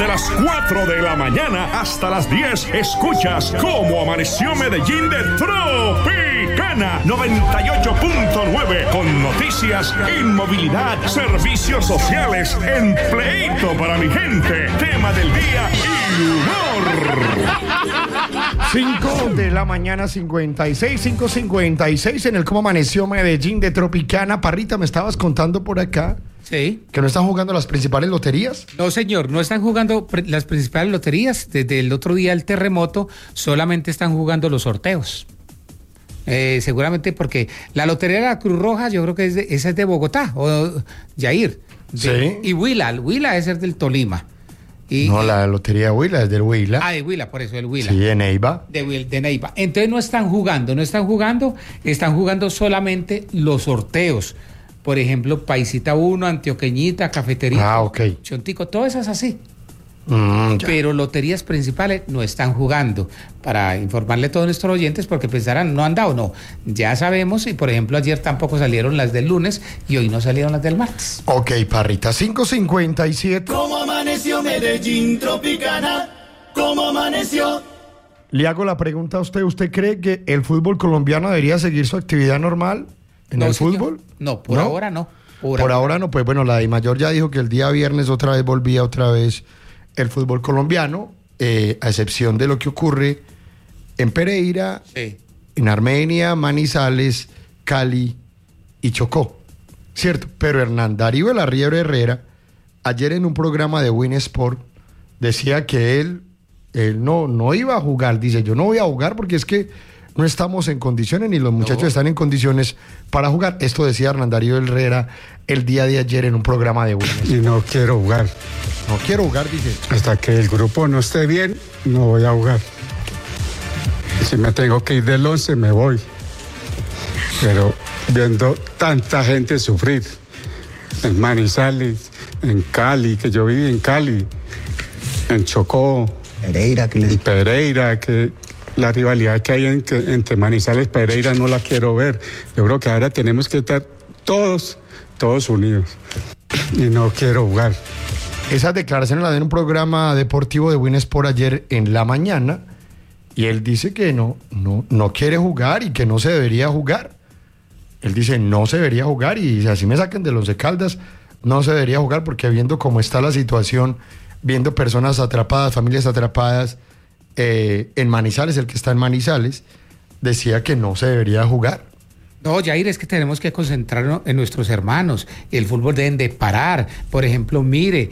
Desde las 4 de la mañana hasta las 10 escuchas Cómo Amaneció Medellín de Tropicana 98.9 con noticias, inmovilidad, servicios sociales, empleito para mi gente, tema del día y humor. 5 de la mañana 5:56 en el Cómo Amaneció Medellín de Tropicana. Parrita, me estabas contando por acá. Sí. ¿Que no están jugando las principales loterías? No, señor, no están jugando las principales loterías. Desde el otro día del terremoto, solamente están jugando los sorteos. Seguramente porque la lotería de la Cruz Roja, yo creo que esa es de Bogotá, o Yair. Sí. Y Huila es el del Tolima. No, la lotería de Huila es del Huila. Ah, de Huila, por eso, el Huila. Sí, de Neiva. De Neiva. Entonces no están jugando, están jugando solamente los sorteos. Por ejemplo, Paisita 1, Antioqueñita, Cafetería. Ah, ok. Chontico, todo eso es así. Ya. Pero loterías principales no están jugando. Para informarle a todos nuestros oyentes, porque pensarán, no han dado, no. Ya sabemos, y por ejemplo, ayer tampoco salieron las del lunes y hoy no salieron las del martes. Ok, Parrita, 5:57. ¿Cómo amaneció Medellín Tropicana? ¿Cómo amaneció? Le hago la pregunta a usted. ¿Usted cree que el fútbol colombiano debería seguir su actividad normal en el señor. fútbol? No, por ahora no. Por ahora no. Pues bueno, la DIMAYOR ya dijo que el día viernes volvía el fútbol colombiano, a excepción de lo que ocurre en Pereira, sí, en Armenia, Manizales, Cali y Chocó, ¿cierto? Pero Hernán Darío de la Riera Herrera, ayer en un programa de Win Sport, decía que él no iba a jugar. Dice, yo no voy a jugar porque es que no estamos en condiciones, ni los muchachos están en condiciones para jugar. Esto decía Hernán Darío Herrera el día de ayer en un programa de Win Sport. Y no quiero jugar. No quiero jugar, dice. Hasta que el grupo no esté bien, no voy a jugar. Si me tengo que ir del 11, me voy. Pero viendo tanta gente sufrir, en Manizales, en Cali, que yo viví en Cali, en Chocó, Pereira, que la rivalidad que hay entre Manizales y Pereira no la quiero ver. Yo creo que ahora tenemos que estar todos unidos. Y no quiero jugar. Esas declaraciones las dio en un programa deportivo de Win Sport ayer en la mañana, y él dice que no quiere jugar y que no se debería jugar. Él dice no se debería jugar, y así me saquen del Once Caldas, no se debería jugar, porque viendo cómo está la situación, viendo personas atrapadas, familias atrapadas en Manizales, el que está en Manizales, decía que no se debería jugar. No, Jair, es que tenemos que concentrarnos en nuestros hermanos. El fútbol deben de parar. Por ejemplo, mire,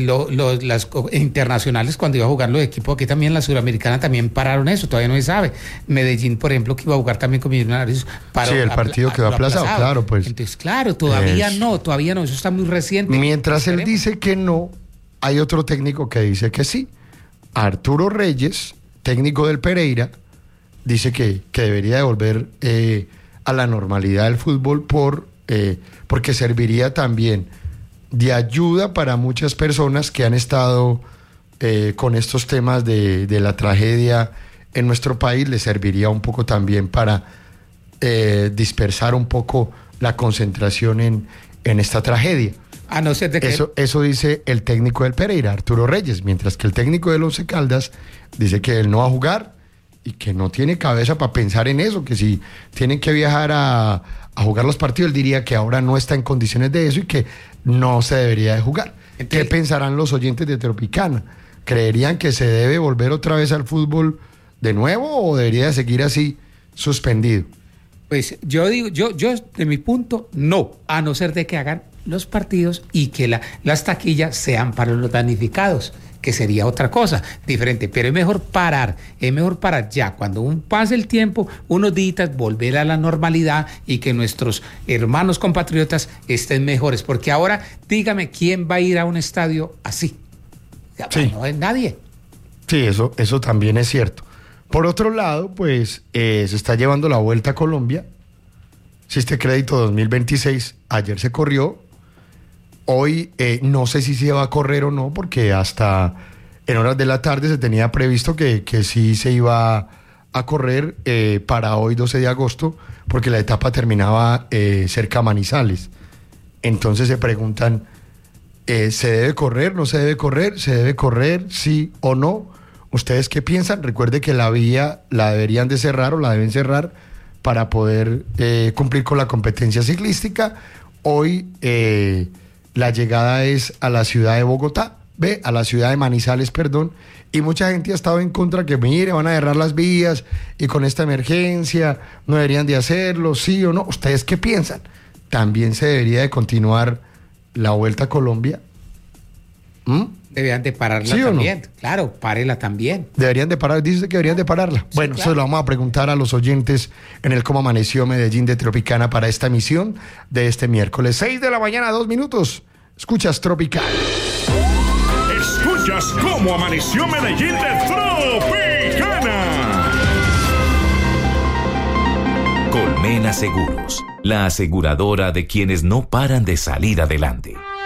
las internacionales, cuando iba a jugar los equipos aquí también, la Suramericana, también pararon eso, todavía no se sabe. Medellín, por ejemplo, que iba a jugar también con Millonarios. Sí, el partido quedó aplazado, claro, pues. Entonces, claro, todavía no, eso está muy reciente. Mientras él dice que no, hay otro técnico que dice que sí. Arturo Reyes, técnico del Pereira, dice que debería devolver a la normalidad del fútbol porque serviría también de ayuda para muchas personas que han estado con estos temas de la tragedia en nuestro país. Le serviría un poco también para dispersar un poco la concentración en esta tragedia. A no ser de que... Eso dice el técnico del Pereira, Arturo Reyes, mientras que el técnico del Once Caldas dice que él no va a jugar y que no tiene cabeza para pensar en eso, que si tienen que viajar a jugar los partidos, él diría que ahora no está en condiciones de eso y que no se debería de jugar. ¿Qué pensarán los oyentes de Tropicana? ¿Creerían que se debe volver otra vez al fútbol de nuevo o debería de seguir así suspendido? Pues yo digo, yo de mi punto, no, a no ser de que hagan los partidos y que las taquillas sean para los damnificados, que sería otra cosa diferente, pero es mejor parar ya, cuando pase el tiempo, unos días, volver a la normalidad y que nuestros hermanos compatriotas estén mejores, porque ahora, dígame, ¿quién va a ir a un estadio así? Sí. No es nadie. Sí, eso también es cierto. Por otro lado, pues se está llevando la Vuelta a Colombia, Existe Crédito 2026, ayer se corrió. Hoy no sé si se va a correr o no, porque hasta en horas de la tarde se tenía previsto que sí se iba a correr para hoy 12 de agosto, porque la etapa terminaba cerca a Manizales. Entonces se preguntan ¿Se debe correr? ¿No se debe correr? ¿Se debe correr? ¿Sí o no? ¿Ustedes qué piensan? Recuerde que la vía la deberían de cerrar o la deben cerrar para poder cumplir con la competencia ciclística. Hoy la llegada es a la ciudad de Bogotá, a la ciudad de Manizales, perdón, y mucha gente ha estado en contra que, mire, van a cerrar las vías y con esta emergencia no deberían de hacerlo, sí o no. ¿Ustedes qué piensan? ¿También se debería de continuar la Vuelta a Colombia? Deberían de pararla ¿Sí también. o no? Claro, párela también. Deberían de parar, dice que deberían de pararla. Sí, bueno, claro. eso lo vamos a preguntar a los oyentes en el Cómo Amaneció Medellín de Tropicana para esta emisión de este miércoles. 6 de la mañana, 2 minutos. Escuchas Tropical. Escuchas cómo amaneció Medellín de Tropicana. Colmena Seguros, la aseguradora de quienes no paran de salir adelante.